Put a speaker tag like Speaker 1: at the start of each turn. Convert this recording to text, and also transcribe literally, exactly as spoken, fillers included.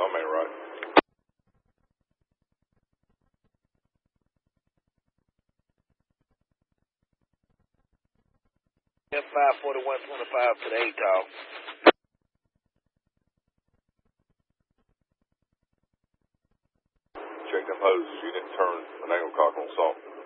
Speaker 1: my main right.
Speaker 2: F five forty-one twenty-five to the eight tall.
Speaker 1: Check them hoses. You didn't turn an angle cock on salt.